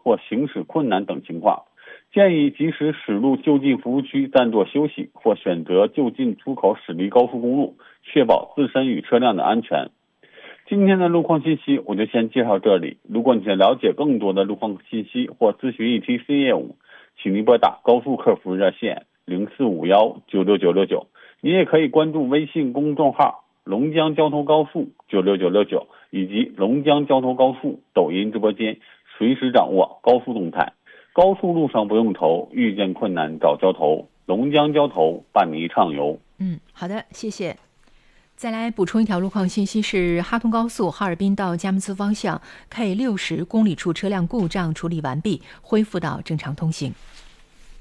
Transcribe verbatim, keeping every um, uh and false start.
或行驶困难等情况，建议及时驶入就近服务区暂作休息，或选择就近出口驶离高速公路，确保自身与车辆的安全。今天的路况信息我就先介绍这里，如果你想了解更多的路况信息或咨询 E T C 业务，请您拨打高速客服热线零四五幺九六九六九，你也可以关注微信公众号龙江交通高速九六九六九以及龙江交通高速抖音直播间，随时掌握高速动态。高速路上不用愁，遇见困难找交头，龙江交投伴你畅游。 嗯，好的，谢谢。再来补充一条路况信息是，哈通高速哈尔滨到佳木斯方向 K 六十公里处车辆故障处理完毕，恢复到正常通行。